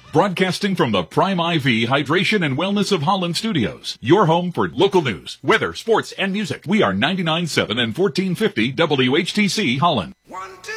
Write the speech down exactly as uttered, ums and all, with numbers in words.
Broadcasting from the Prime I V Hydration and Wellness of Holland Studios. Your home for local news, weather, sports, and music. We are ninety-nine point seven and fourteen fifty W H T C Holland. One, two.